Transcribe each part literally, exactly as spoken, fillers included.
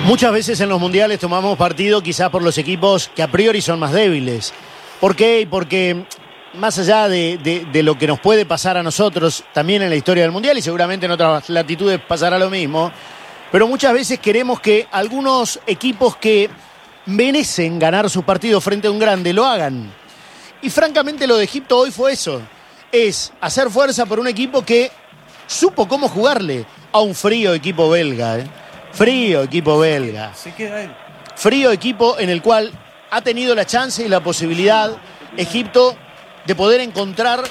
Muchas veces en los mundiales tomamos partido quizás por los equipos que a priori son más débiles. ¿Por qué? Porque más allá de, de, de lo que nos puede pasar a nosotros, también en la historia del mundial, y seguramente en otras latitudes pasará lo mismo, pero muchas veces queremos que algunos equipos que merecen ganar sus partidos frente a un grande lo hagan. Y francamente lo de Egipto hoy fue eso. Es hacer fuerza por un equipo que supo cómo jugarle a un frío equipo belga, ¿eh? Frío equipo belga. Se queda él. Frío equipo en el cual ha tenido la chance y la posibilidad Egipto de poder encontrar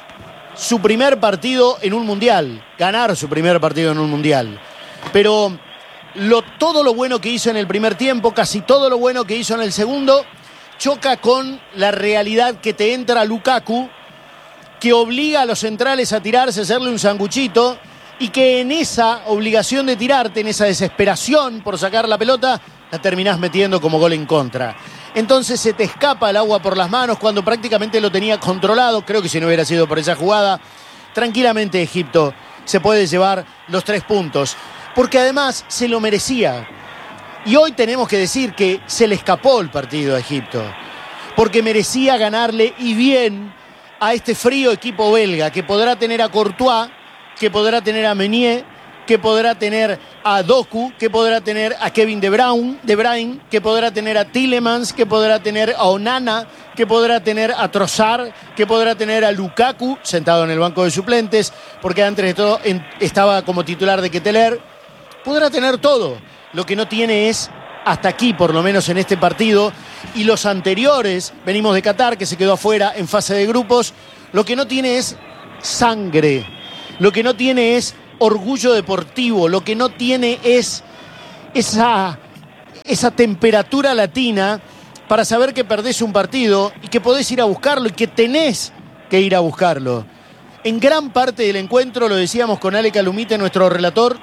su primer partido en un mundial, ganar su primer partido en un mundial. Pero lo, todo lo bueno que hizo en el primer tiempo, casi todo lo bueno que hizo en el segundo, choca con la realidad que te entra Lukaku, que obliga a los centrales a tirarse, a hacerle un sanguchito, y que en esa obligación de tirarte, en esa desesperación por sacar la pelota, la terminás metiendo como gol en contra. Entonces se te escapa el agua por las manos cuando prácticamente lo tenía controlado. Creo que si no hubiera sido por esa jugada, tranquilamente Egipto se puede llevar los tres puntos, porque además se lo merecía. Y hoy tenemos que decir que se le escapó el partido a Egipto, porque merecía ganarle y bien a este frío equipo belga, que podrá tener a Courtois, que podrá tener a Meunier, que podrá tener a Doku, que podrá tener a Kevin De Bruyne, De Bruyne, que podrá tener a Tielemans, que podrá tener a Onana, que podrá tener a Trossard, que podrá tener a Lukaku, sentado en el banco de suplentes, porque antes de todo en, estaba como titular de Ketelaere. Podrá tener todo. Lo que no tiene es, hasta aquí por lo menos en este partido, y los anteriores, venimos de Qatar, que se quedó afuera en fase de grupos, lo que no tiene es sangre, lo que no tiene es orgullo deportivo, lo que no tiene es esa, esa temperatura latina para saber que perdés un partido y que podés ir a buscarlo y que tenés que ir a buscarlo. En gran parte del encuentro, lo decíamos con Ale Calumite, nuestro relator,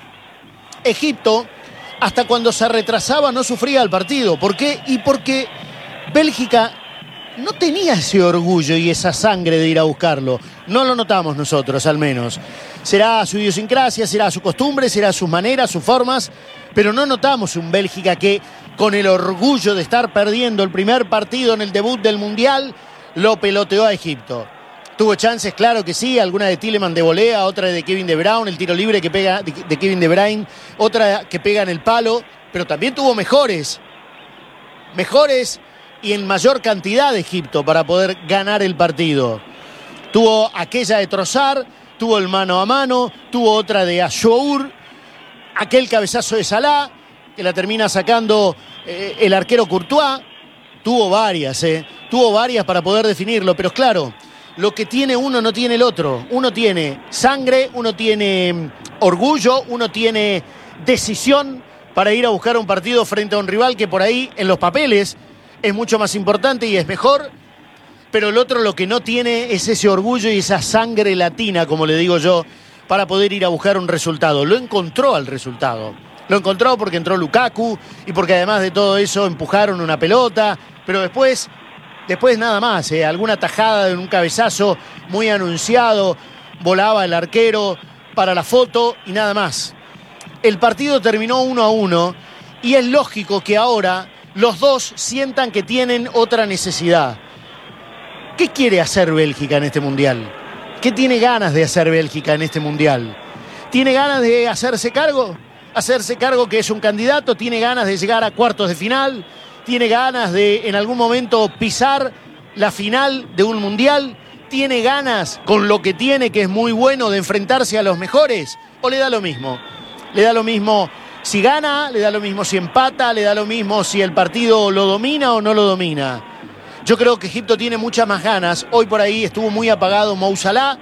Egipto, hasta cuando se retrasaba, no sufría el partido. ¿Por qué? Y porque Bélgica no tenía ese orgullo y esa sangre de ir a buscarlo. No lo notamos nosotros, al menos. Será su idiosincrasia, será su costumbre, será sus maneras, sus formas, pero no notamos un Bélgica que, con el orgullo de estar perdiendo el primer partido en el debut del Mundial, lo peloteó a Egipto. Tuvo chances, claro que sí, alguna de Tielemans de volea, otra de Kevin De Bruyne, el tiro libre que pega de, de Kevin De Bruyne, otra que pega en el palo, pero también tuvo mejores, mejores y en mayor cantidad de Egipto para poder ganar el partido. Tuvo aquella de Trossard, tuvo el mano a mano, tuvo otra de Achour, aquel cabezazo de Salah, que la termina sacando eh, el arquero Courtois. Tuvo varias, eh, tuvo varias para poder definirlo, pero claro, lo que tiene uno no tiene el otro. Uno tiene sangre, uno tiene orgullo, uno tiene decisión para ir a buscar un partido frente a un rival que por ahí en los papeles es mucho más importante y es mejor, pero el otro lo que no tiene es ese orgullo y esa sangre latina, como le digo yo, para poder ir a buscar un resultado. Lo encontró al resultado. Lo encontró porque entró Lukaku y porque además de todo eso empujaron una pelota, pero después... Después nada más, eh, alguna tajada de un cabezazo muy anunciado, volaba el arquero para la foto y nada más. El partido terminó uno a uno y es lógico que ahora los dos sientan que tienen otra necesidad. ¿Qué quiere hacer Bélgica en este Mundial? ¿Qué tiene ganas de hacer Bélgica en este Mundial? ¿Tiene ganas de hacerse cargo? Hacerse cargo que es un candidato, tiene ganas de llegar a cuartos de final, tiene ganas de en algún momento pisar la final de un mundial, tiene ganas con lo que tiene, que es muy bueno, de enfrentarse a los mejores, o le da lo mismo. Le da lo mismo si gana, le da lo mismo si empata, le da lo mismo si el partido lo domina o no lo domina. Yo creo que Egipto tiene muchas más ganas. Hoy por ahí estuvo muy apagado Mo Salah,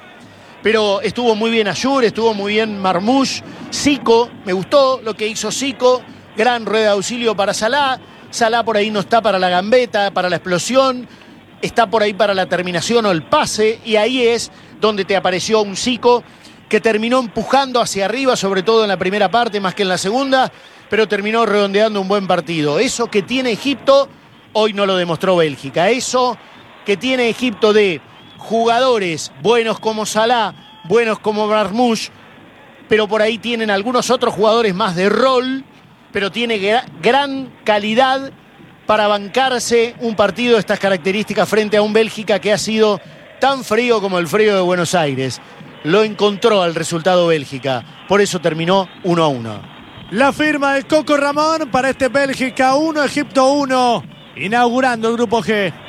pero estuvo muy bien Achour, estuvo muy bien Marmoush, Zico, me gustó lo que hizo Zico, gran rueda de auxilio para Salah. Salah por ahí no está para la gambeta, para la explosión, está por ahí para la terminación o el pase, y ahí es donde te apareció un Zico que terminó empujando hacia arriba, sobre todo en la primera parte más que en la segunda, pero terminó redondeando un buen partido. Eso que tiene Egipto, hoy no lo demostró Bélgica. Eso que tiene Egipto de jugadores buenos como Salah, buenos como Marmoush, pero por ahí tienen algunos otros jugadores más de rol, pero tiene gra- gran calidad para bancarse un partido de estas características frente a un Bélgica que ha sido tan frío como el frío de Buenos Aires. Lo encontró al resultado Bélgica, por eso terminó uno a uno. La firma del Coco Ramón para este Bélgica uno, Egipto uno, inaugurando el grupo G.